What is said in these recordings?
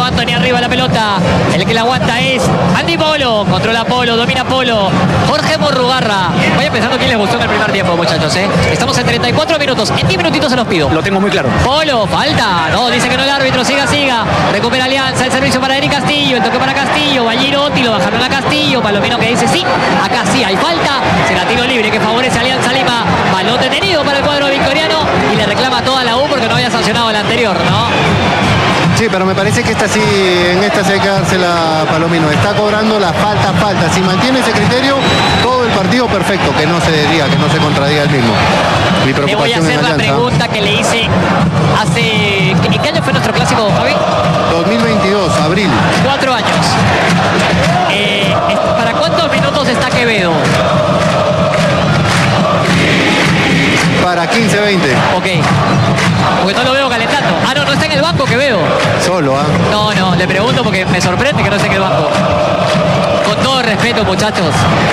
Anthony arriba la pelota. El que la aguanta es Andy Polo. Controla Polo, domina Polo. Jorge Murrugarra. Vaya pensando quién les gustó en el primer tiempo, muchachos. Estamos en 34 minutos. En 10 minutitos se los pido. Lo tengo muy claro. Polo, falta. No, dice que no el árbitro. Siga. Recupera Alianza. El servicio para Eric Castillo. El toque para Castillo. Va Girotti. Lo bajaron a Castillo. Palomino que dice sí. Acá sí hay falta. Será tiro libre que favorece a Alianza Lima. Balón detenido para el cuadro victoriano. Y le reclama toda la U porque no había sancionado el anterior, ¿no? Sí, pero me parece que en esta sí hay que dársela a Palomino. Está cobrando la falta. Si mantiene ese criterio, todo el partido perfecto, que no se desdiga, que no se contradiga el mismo. Mi Le voy a hacer la pregunta que le hice hace... ¿En qué año fue nuestro clásico, Javi? 2022, abril. 4 años. ¿Para cuántos minutos está Quevedo? Para 15, 20. Ok. Porque no lo veo calentando. Ah, no está en el banco Quevedo. Solo, ¿ah? No, le pregunto porque me sorprende que no esté en el banco. Con todo respeto, muchachos.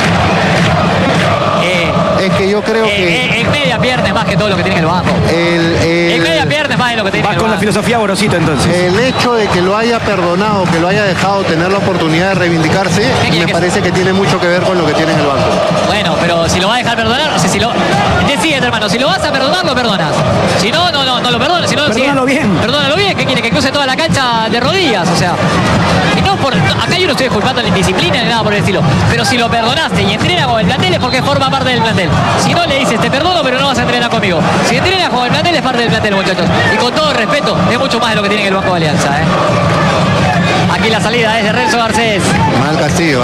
Es que yo creo que... En media pierna es más que todo lo que tiene en el banco. En media pierna es más de lo que tiene en el banco. Va con la filosofía Borosito, entonces. El hecho de que lo haya perdonado, que lo haya dejado tener la oportunidad de reivindicarse, me parece que tiene mucho que ver con lo que tiene en el banco. Bueno, pero si lo va a dejar perdonar, o sea, decídete, hermano, si lo vas a perdonar, lo perdonas. Si no lo perdonas. Si no, perdónalo bien. Perdónalo bien, ¿qué quiere? Que cruce toda la cancha de rodillas, o sea. Y no acá yo no estoy disculpando la indisciplina ni nada por el estilo. Pero si lo perdonaste y entrena con el plantel es porque forma parte del plantel. Si no le dices, te perdono, pero no vas a entrenar conmigo. Si entrenas con el plantel es parte del plantel, muchachos. Y con todo respeto, es mucho más de lo que tiene en el Banco de Alianza, Aquí la salida es de Renzo Garcés. Mal Castillo,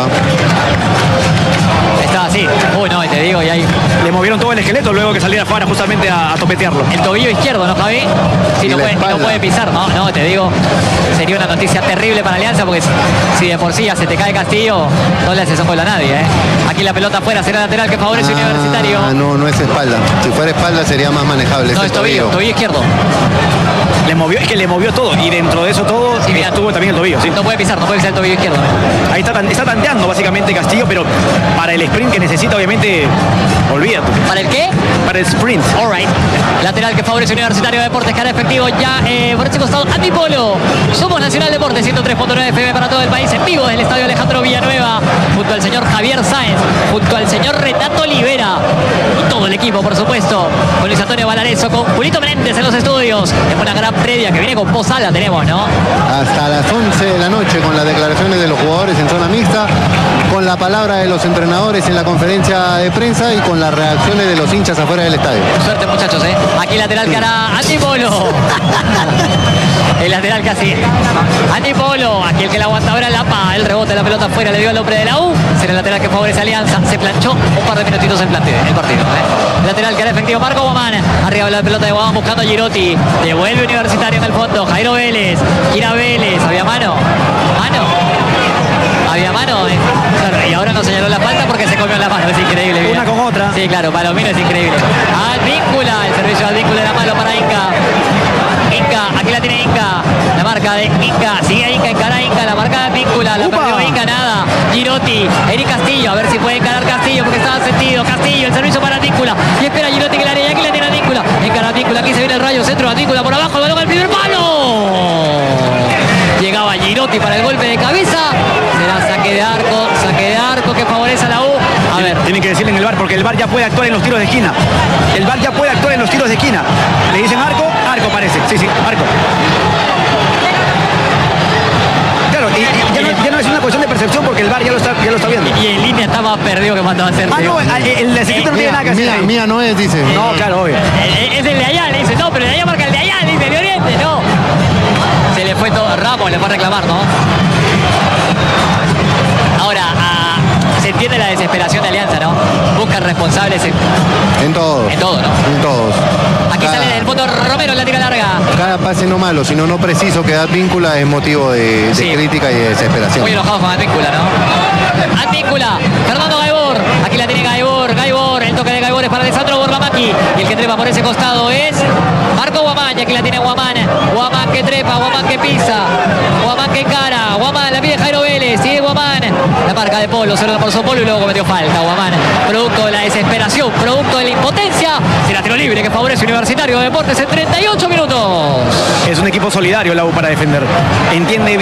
Está así. Uy, no, te digo, y ahí... Le movieron todo el esqueleto luego que saliera afuera justamente a topetearlo. El tobillo izquierdo, ¿no, Javi? Si no puede pisar, no, te digo, sería una noticia terrible para Alianza porque si de por sí ya se te cae Castillo, no le haces ojo a nadie, Aquí la pelota afuera, será lateral que favorece Universitario. No es espalda. Si fuera espalda sería más manejable. No, es tobillo izquierdo. Es que le movió todo y dentro de eso todo tuvo también el tobillo. ¿Sí? No puede pisar el tobillo izquierdo. Ahí está tanteando básicamente Castillo, pero para el sprint que necesita, obviamente, olvídate. ¿Para el qué? Para el sprint. All right. Lateral que favorece Universitario de Deportes, que hará efectivo ya por ese costado. Andy Polo. Somos Nacional Deportes, 103.9 FM para todo el país, en vivo del Estadio Alejandro Villanueva, junto al señor Javier Sáenz, junto al señor Renato Olivera y todo el equipo, por supuesto, con Luis Antonio Valareso, con Julito Menéndez en los estudios. Es una gran previa que viene con posala, tenemos, ¿no? Hasta las 11 de la noche con las declaraciones de los jugadores en zona mixta, con la palabra de los entrenadores en la conferencia de prensa y con las reacciones de los hinchas afuera del estadio. Suerte, muchachos, Aquí lateral que hará Andy Polo. El lateral casi. Andy Polo, aquí el que la aguanta ahora Lapa. El rebote de la pelota afuera le dio al hombre de la U. Será el lateral que favorece a Alianza. Se planchó un par de minutitos el partido. Lateral que hará efectivo Marco Guamán. Arriba la pelota de Guamán buscando a Girotti. Devuelve Universitario en el fondo. Jairo Vélez. Gira Vélez. Había mano. Había mano. Claro, y ahora no señaló la falta porque se comió la mano. Es increíble. Una con otra. Sí, claro. Palomino es increíble. Advíncula. El servicio de Advíncula era malo para Inca. Aquí la tiene Inca, la marca de Inca, sigue Inca, encara Inca, la marca de Advíncula, la perdió Inca, nada, Girotti, Eric Castillo, a ver si puede encarar Castillo porque estaba sentido, Castillo, el servicio para Advíncula, y espera Girotti que la haría, aquí la tiene Advíncula, encara Advíncula, aquí se viene el rayo, centro de Advíncula por abajo, el balón al primer palo, llegaba Girotti para el golpe de cabeza, será saque de arco que favorece a la U. A ver. Tienen que decirle en el VAR porque el VAR ya puede actuar en los tiros de esquina. El VAR ya puede actuar en los tiros de esquina. Le dicen arco parece. Sí, arco. Claro, y ya no es una cuestión de percepción porque el VAR ya lo está viendo. Y en línea estaba perdido que mandó a hacer. No, el asistente no tiene nada que hacer. Mía no es, dice. No, claro, obvio. Es el de allá, le dice, no, pero el de allá marca el de allá, dice, de Oriente, no. Se le fue todo, Ramos le fue a reclamar, ¿no? Ahora, se entiende la desesperación de Alianza, ¿no? Buscan responsables en todo. En todo, ¿no? En todos. Aquí sale del fondo Romero, la tira larga. Cada pase no malo, sino no preciso que da Advíncula es motivo de crítica y de desesperación. Muy enojado con Advíncula, ¿no? Advíncula, Fernando Gaibor. Aquí la tiene Gaibor, el toque de Gaibor es para Alessandro Borlamaqui. Y el que trepa por ese costado es Marco Guamán. Y aquí la tiene Guamán. Guamán que trepa, Guamán que pisa, Guamán que encara, Guamán la pide Jairo Vélez, sigue Guamán. La marca de Polo, se lo por su Polo y luego cometió falta Guamán. Producto de la desesperación, producto de la impotencia. Será tiro libre que favorece Universitario de Deportes en 38 minutos. Es un equipo solidario la U para defender. Entiende